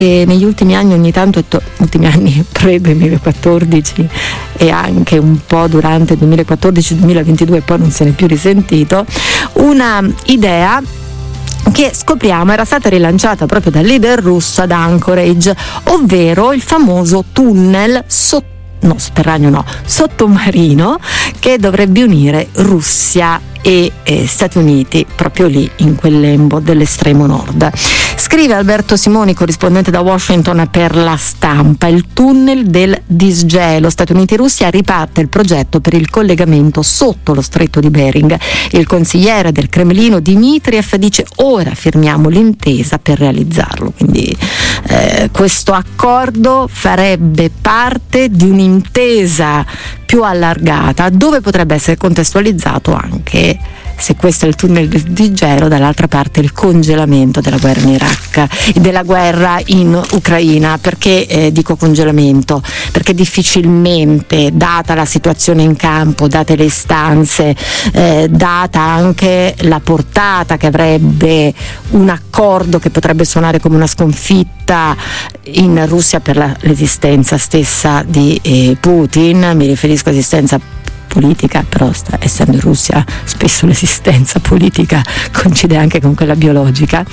negli ultimi anni ogni tanto, ultimi anni pre-2014 e anche un po' durante 2014-2022, poi non se n'è più risentito, una idea che scopriamo era stata rilanciata proprio dal leader russo ad Anchorage, ovvero il famoso tunnel sottomarino che dovrebbe unire Russia e Stati Uniti proprio lì in quel lembo dell'estremo nord. Scrive Alberto Simoni, corrispondente da Washington per La Stampa: il tunnel del disgelo, Stati Uniti e Russia riparte il progetto per il collegamento sotto lo stretto di Bering. Il consigliere del Cremlino Dmitriev dice: ora firmiamo l'intesa per realizzarlo. Quindi questo accordo farebbe parte di un'intesa più allargata, dove potrebbe essere contestualizzato anche, se questo è il tunnel del disgelo, dall'altra parte il congelamento della guerra in Iraq, della guerra in Ucraina. Perché dico congelamento? Perché difficilmente, data la situazione in campo, date le istanze, data anche la portata che avrebbe un accordo che potrebbe suonare come una sconfitta in Russia per l'esistenza stessa di Putin, mi riferisco a esistenza politica, però essendo in Russia spesso l'esistenza politica coincide anche con quella biologica.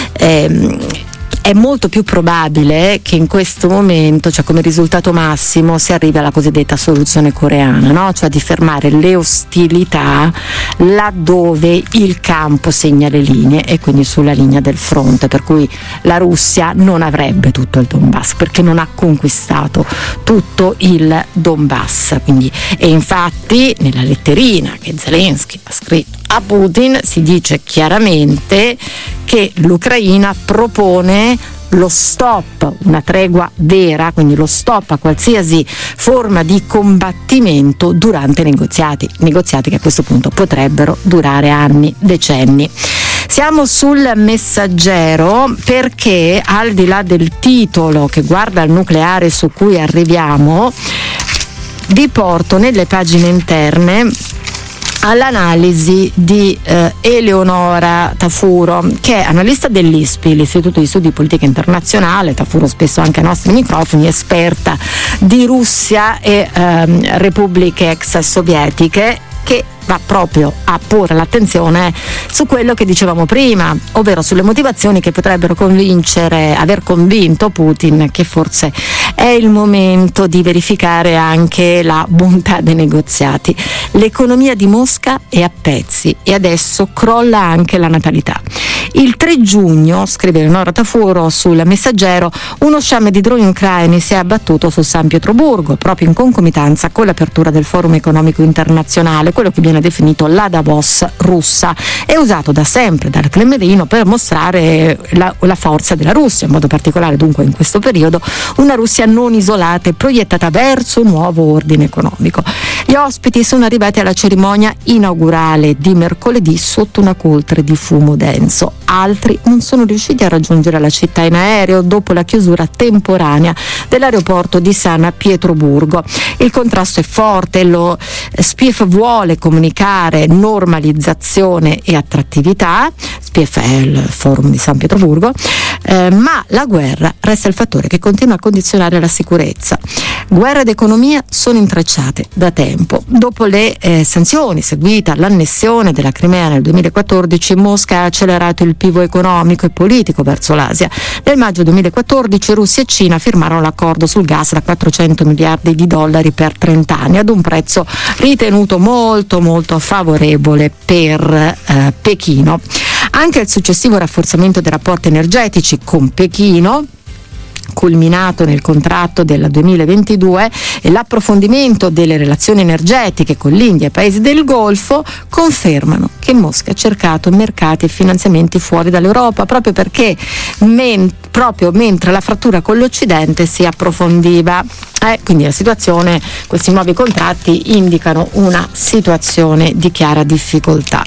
È molto più probabile che in questo momento, cioè come risultato massimo, si arrivi alla cosiddetta soluzione coreana, no? Cioè di fermare le ostilità laddove il campo segna le linee, e quindi sulla linea del fronte, per cui la Russia non avrebbe tutto il Donbass, perché non ha conquistato tutto il Donbass. Quindi, e infatti nella letterina che Zelensky ha scritto a Putin si dice chiaramente che l'Ucraina propone lo stop, una tregua vera, quindi lo stop a qualsiasi forma di combattimento durante i negoziati che a questo punto potrebbero durare anni, decenni. Siamo sul Messaggero perché, al di là del titolo che guarda al nucleare su cui arriviamo, vi porto nelle pagine interne all'analisi di Eleonora Tafuro, che è analista dell'ISPI, l'Istituto di Studi di Politica Internazionale. Tafuro spesso anche ai nostri microfoni, esperta di Russia e repubbliche ex sovietiche, che va proprio a porre l'attenzione su quello che dicevamo prima, ovvero sulle motivazioni che potrebbero aver convinto Putin che forse è il momento di verificare anche la bontà dei negoziati. L'economia di Mosca è a pezzi e adesso crolla anche la natalità. Il 3 giugno, scrive Eleonora Tafuro sul Messaggero, uno sciame di droni ucraini si è abbattuto su San Pietroburgo, proprio in concomitanza con l'apertura del Forum Economico Internazionale, quello che viene definito la Davos russa. È usato da sempre dal Cremlino per mostrare la forza della Russia, in modo particolare dunque in questo periodo una Russia non isolata e proiettata verso un nuovo ordine economico. Gli ospiti sono arrivati alla cerimonia inaugurale di mercoledì sotto una coltre di fumo denso. Altri non sono riusciti a raggiungere la città in aereo dopo la chiusura temporanea dell'aeroporto di San Pietroburgo. Il contrasto è forte, lo SPIEF vuole comunicare normalizzazione e attrattività, SPIEF è il forum di San Pietroburgo, ma la guerra resta il fattore che continua a condizionare la sicurezza. Guerra ed economia sono intrecciate da tempo. Dopo le sanzioni seguite all'annessione della Crimea nel 2014, Mosca ha accelerato il pivot economico e politico verso l'Asia. Nel maggio 2014 Russia e Cina firmarono l'accordo sul gas da 400 miliardi di dollari per 30 anni ad un prezzo ritenuto molto molto favorevole per Pechino. Anche il successivo rafforzamento dei rapporti energetici con Pechino, culminato nel contratto del 2022, e l'approfondimento delle relazioni energetiche con l'India e i paesi del Golfo confermano che Mosca ha cercato mercati e finanziamenti fuori dall'Europa, proprio perché proprio mentre la frattura con l'Occidente si approfondiva. Quindi la situazione, questi nuovi contratti indicano una situazione di chiara difficoltà.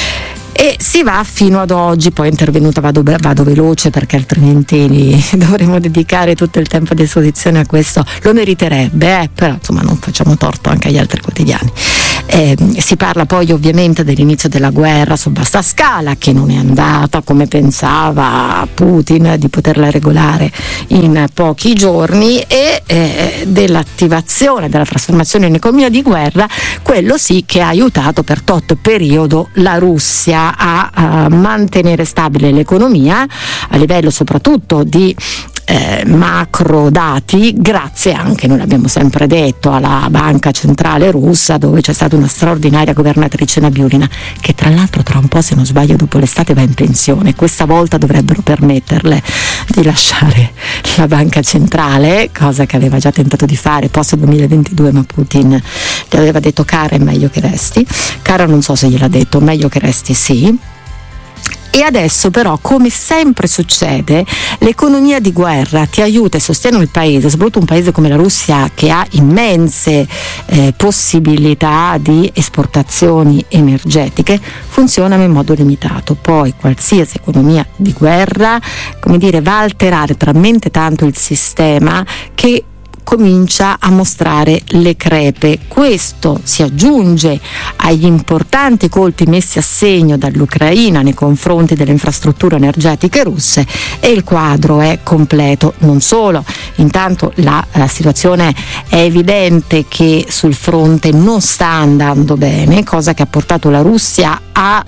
E si va fino ad oggi, poi è intervenuta, vado veloce perché altrimenti dovremo dedicare tutto il tempo a disposizione a questo, lo meriterebbe, però insomma non facciamo torto anche agli altri quotidiani. Si parla poi ovviamente dell'inizio della guerra su vasta scala, che non è andata come pensava Putin di poterla regolare in pochi giorni, e dell'attivazione della trasformazione in economia di guerra, quello sì che ha aiutato per tot periodo la Russia a mantenere stabile l'economia a livello soprattutto di macro dati, grazie anche, noi l'abbiamo sempre detto, alla banca centrale russa, dove c'è stata una straordinaria governatrice Nabiulina, che tra l'altro tra un po', se non sbaglio, dopo l'estate va in pensione. Questa volta dovrebbero permetterle di lasciare la banca centrale, cosa che aveva già tentato di fare post 2022, ma Putin gli aveva detto: cara, è meglio che resti. Cara, non so se gliel'ha detto, meglio che resti sì. E adesso però, come sempre succede, l'economia di guerra ti aiuta e sostiene il paese, soprattutto un paese come la Russia che ha immense possibilità di esportazioni energetiche, funzionano in modo limitato. Poi qualsiasi economia di guerra, come dire, va a alterare talmente tanto il sistema che comincia a mostrare le crepe. Questo si aggiunge agli importanti colpi messi a segno dall'Ucraina nei confronti delle infrastrutture energetiche russe, e il quadro è completo. Non solo, intanto la situazione è evidente che sul fronte non sta andando bene, cosa che ha portato la Russia a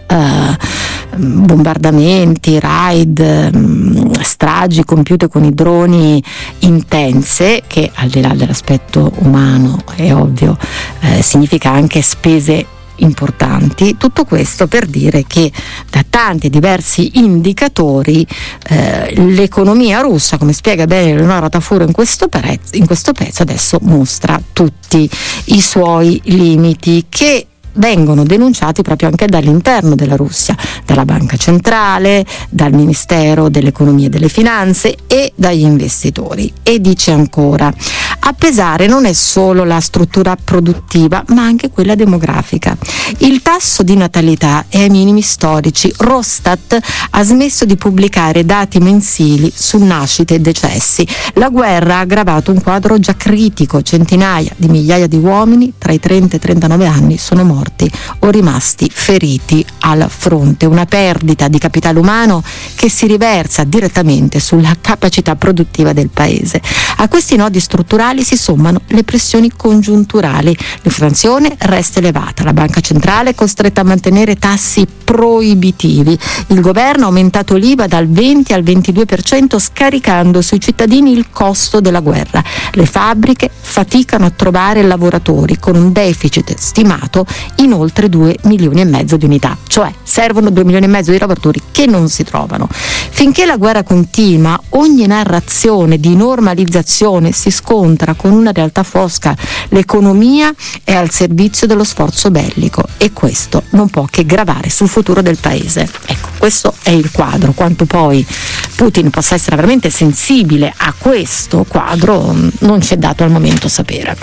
bombardamenti, raid, stragi compiute con i droni intense, che al di là dell'aspetto umano è ovvio significa anche spese importanti. Tutto questo per dire che da tanti diversi indicatori l'economia russa, come spiega bene Eleonora Tafuro in questo pezzo, adesso mostra tutti i suoi limiti, che vengono denunciati proprio anche dall'interno della Russia, dalla Banca Centrale, dal Ministero dell'Economia e delle Finanze e dagli investitori. E dice ancora: a pesare non è solo la struttura produttiva, ma anche quella demografica. Il tasso di natalità è ai minimi storici. Rostat ha smesso di pubblicare dati mensili su nascite e decessi. La guerra ha aggravato un quadro già critico. Centinaia di migliaia di uomini tra i 30 e i 39 anni sono morti o rimasti feriti al fronte. Una perdita di capitale umano che si riversa direttamente sulla capacità produttiva del paese. A questi nodi strutturali si sommano le pressioni congiunturali. L'inflazione resta elevata, la banca centrale è costretta a mantenere tassi proibitivi, il governo ha aumentato l'IVA dal 20 al 22%, scaricando sui cittadini il costo della guerra. Le fabbriche faticano a trovare lavoratori, con un deficit stimato in oltre 2,5 milioni di unità, cioè servono 2,5 milioni di lavoratori che non si trovano. Finché la guerra continua, ogni narrazione di normalizzazione si scontra con una realtà fosca. L'economia è al servizio dello sforzo bellico e questo non può che gravare sul futuro del paese. Ecco, questo è il quadro. Quanto poi Putin possa essere veramente sensibile a questo quadro non ci è dato al momento sapere.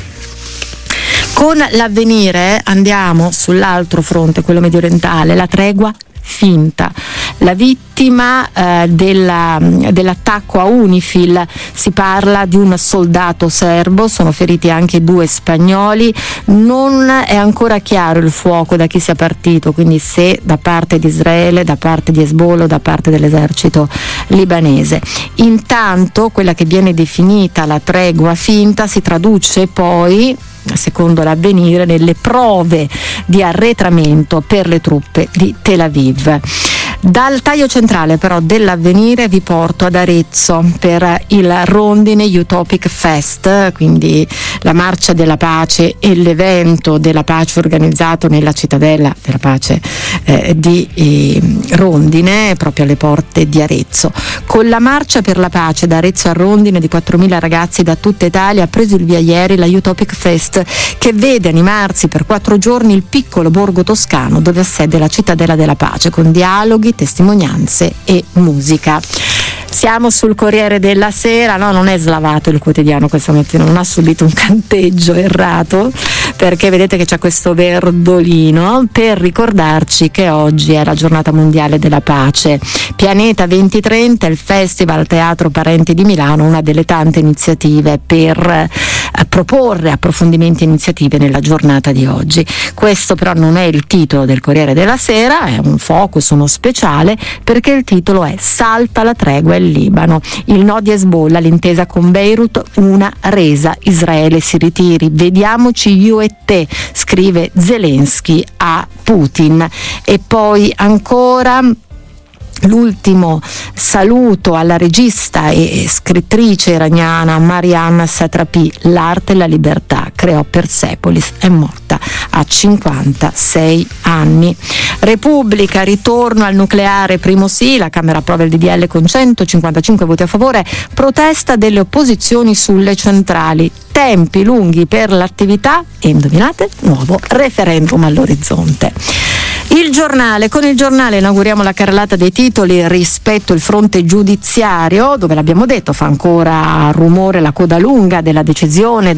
Con l'Avvenire andiamo sull'altro fronte, quello mediorientale, la tregua finta. La vittima dell'attacco a Unifil, si parla di un soldato serbo, sono feriti anche 2 spagnoli, non è ancora chiaro il fuoco da chi sia partito, quindi se da parte di Israele, da parte di Hezbollah o da parte dell'esercito libanese. Intanto quella che viene definita la tregua finta si traduce poi, secondo l'Avvenire, nelle prove di arretramento per le truppe di Tel Aviv. Dal taglio centrale però dell'Avvenire vi porto ad Arezzo per il Rondine Utopic Fest, quindi la marcia della pace e l'evento della pace organizzato nella cittadella della pace di Rondine, proprio alle porte di Arezzo. Con la marcia per la pace da Arezzo a Rondine di 4.000 ragazzi da tutta Italia ha preso il via ieri la Utopic Fest, che vede animarsi per 4 giorni il piccolo borgo toscano dove ha sede la cittadella della pace, con dialoghi, testimonianze e musica. Siamo sul Corriere della Sera, no, non è slavato il quotidiano questa mattina, non ha subito un canteggio errato, perché vedete che c'è questo verdolino per ricordarci che oggi è la giornata mondiale della pace. Pianeta 2030, il Festival Teatro Parenti di Milano, una delle tante iniziative per proporre approfondimenti e iniziative nella giornata di oggi. Questo però non è il titolo del Corriere della Sera, è un focus, uno speciale, perché il titolo è "Salta la tregua in Libano, il no di Hezbollah, l'intesa con Beirut, una resa, Israele si ritiri, vediamoci io e te", scrive Zelensky a Putin. E poi ancora l'ultimo saluto alla regista e scrittrice iraniana Marianna Satrapi: "L'arte e la libertà creò Persepolis", è morta a 56 anni. Repubblica, ritorno al nucleare, primo sì, la Camera approva il DDL con 155 voti a favore, protesta delle opposizioni sulle centrali, tempi lunghi per l'attività e, indovinate, nuovo referendum all'orizzonte. Il Giornale, con il Giornale inauguriamo la carrellata dei titoli rispetto al fronte giudiziario, dove l'abbiamo detto fa ancora rumore la coda lunga della decisione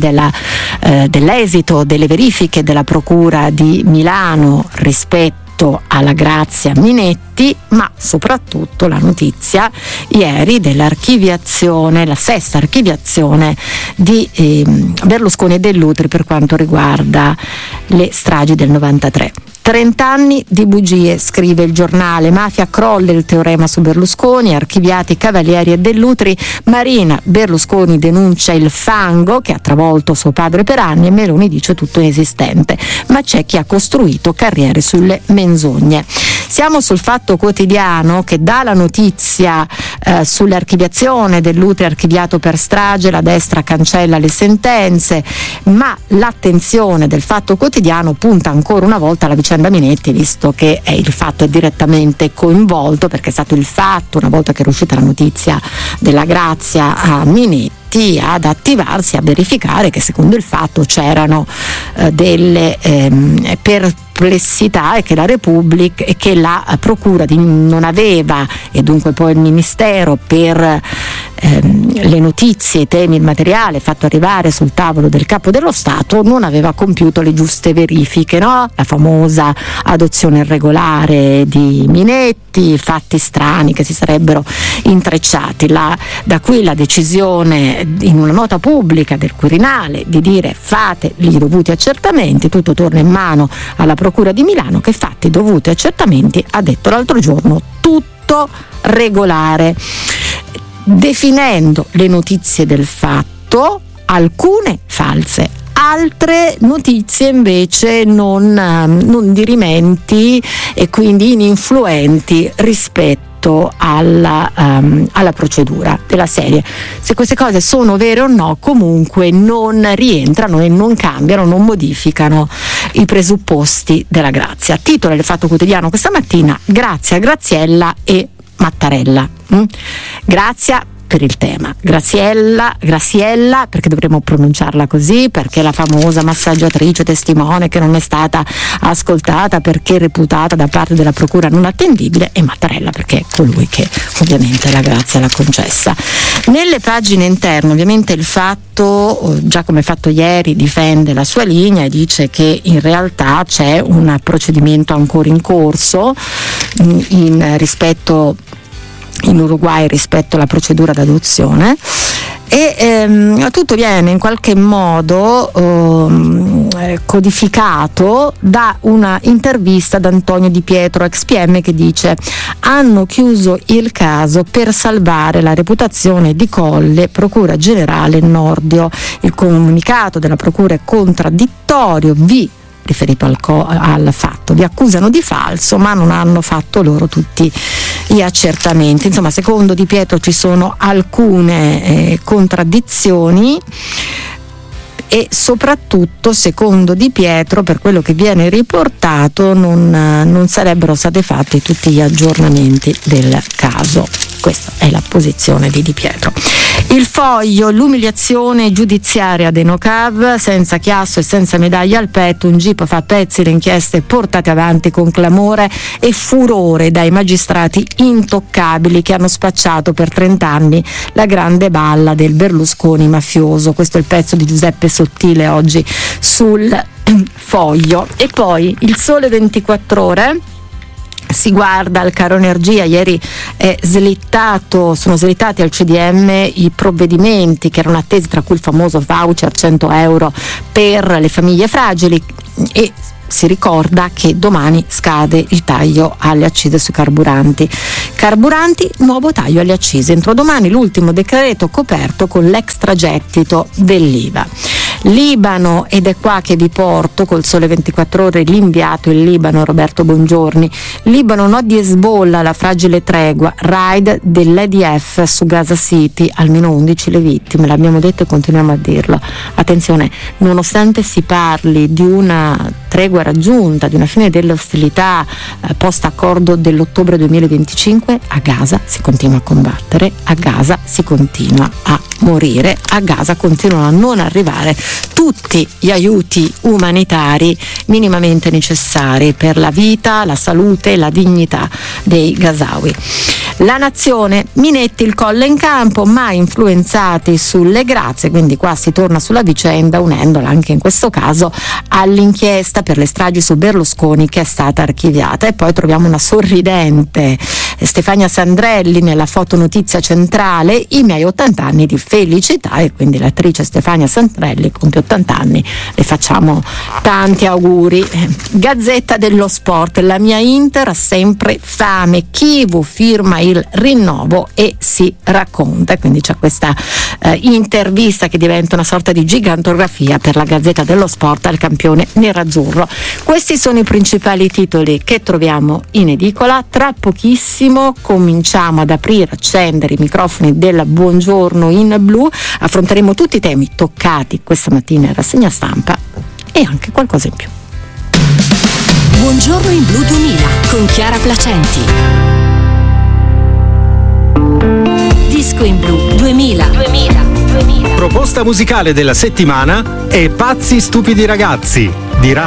dell'esito delle verifiche della Procura di Milano rispetto alla Grazia Minetti, ma soprattutto la notizia ieri dell'archiviazione, la sesta archiviazione di Berlusconi e Dell'Utri per quanto riguarda le stragi del 93. 30 anni di bugie, scrive il Giornale, mafia crolla il teorema su Berlusconi, archiviati Cavalieri e Dell'Utri, Marina, Berlusconi denuncia il fango che ha travolto suo padre per anni e Meloni dice tutto inesistente, ma c'è chi ha costruito carriere sulle menzogne. Siamo sul Fatto Quotidiano che dà la notizia sull'archiviazione Dell'Utri archiviato per strage, la destra cancella le sentenze, ma l'attenzione del Fatto Quotidiano punta ancora una volta alla vicenda Minetti, visto che il fatto è direttamente coinvolto, perché è stato il fatto, una volta che è uscita la notizia della grazia a Minetti, ad attivarsi, a verificare che secondo il fatto c'erano delle perplessità e che la Repubblica e che la Procura non aveva, e dunque poi il Ministero, per le notizie, i temi, il materiale fatto arrivare sul tavolo del Capo dello Stato, non aveva compiuto le giuste verifiche, no? La famosa adozione irregolare di Minetti, fatti strani che si sarebbero intrecciati. Da qui la decisione in una nota pubblica del Quirinale di dire fate i dovuti accertamenti, tutto torna in mano alla Procura di Milano che fatti i dovuti accertamenti ha detto l'altro giorno tutto regolare, definendo le notizie del fatto alcune false, altre notizie invece non dirimenti e quindi ininfluenti rispetto alla procedura della serie. Se queste cose sono vere o no, comunque non rientrano e non cambiano, non modificano i presupposti della grazia. Titolo del Fatto Quotidiano questa mattina: Grazia, Graziella e Mattarella. Grazia per il tema, Graziella perché dovremmo pronunciarla così, perché la famosa massaggiatrice testimone che non è stata ascoltata perché reputata da parte della procura non attendibile, e Mattarella perché è colui che ovviamente la grazia l'ha concessa. Nelle pagine interne ovviamente il Fatto, già come fatto ieri, difende la sua linea e dice che in realtà c'è un procedimento ancora in corso in Uruguay rispetto alla procedura d'adozione, e tutto viene in qualche modo codificato da una intervista ad Antonio Di Pietro, ex PM, che dice: hanno chiuso il caso per salvare la reputazione di Colle, Procura Generale Nordio. Il comunicato della Procura è contraddittorio, riferito al fatto, vi accusano di falso ma non hanno fatto loro tutti gli accertamenti. Insomma, secondo Di Pietro ci sono alcune contraddizioni e soprattutto, secondo Di Pietro, per quello che viene riportato non sarebbero stati fatti tutti gli aggiornamenti del caso. Questa è la posizione di Di Pietro. Il Foglio, l'umiliazione giudiziaria dei no-cav, senza chiasso e senza medaglia al petto, un GIP fa pezzi, le inchieste portate avanti con clamore e furore dai magistrati intoccabili che hanno spacciato per 30 anni la grande balla del Berlusconi mafioso. Questo è il pezzo di Giuseppe Sottile oggi sul Foglio. E poi il Sole 24 Ore Si guarda al caro energia, ieri sono slittati al CDM i provvedimenti che erano attesi, tra cui il famoso voucher 100 euro per le famiglie fragili, e si ricorda che domani scade il taglio alle accise sui carburanti, nuovo taglio alle accise, entro domani l'ultimo decreto coperto con l'extragettito dell'IVA. Libano, ed è qua che vi porto col Sole 24 Ore l'inviato in Libano Roberto Bongiorni. Libano, no di Hezbollah, la fragile tregua, raid dell'EDF su Gaza City, almeno 11 le vittime, l'abbiamo detto e continuiamo a dirlo. Attenzione, nonostante si parli di una tregua raggiunta, di una fine delle ostilità post accordo dell'ottobre 2025, a Gaza si continua a combattere, a Gaza si continua a morire, a Gaza continuano a non arrivare tutti gli aiuti umanitari minimamente necessari per la vita, la salute e la dignità dei gazawi. La Nazione, Minetti il Colle in campo, ma influenzati sulle grazie, quindi qua si torna sulla vicenda unendola anche in questo caso all'inchiesta per le stragi su Berlusconi che è stata archiviata. E poi troviamo una sorridente Stefania Sandrelli nella fotonotizia centrale, i miei 80 anni di felicità, e quindi l'attrice Stefania Sandrelli compie 80 anni, le facciamo tanti auguri. Gazzetta dello Sport, la mia Inter ha sempre fame, Chivu firma il rinnovo e si racconta, quindi c'è questa intervista che diventa una sorta di gigantografia per la Gazzetta dello Sport al campione nerazzurro. Questi sono i principali titoli che troviamo in edicola. Tra pochissimo cominciamo ad aprire, accendere i microfoni del Buongiorno in Blu, affronteremo tutti i temi toccati questa mattina in rassegna stampa e anche qualcosa in più. Buongiorno in Blu 2000 con Chiara Placenti. Disco in Blu 2000. Proposta musicale della settimana è Pazzi Stupidi Ragazzi di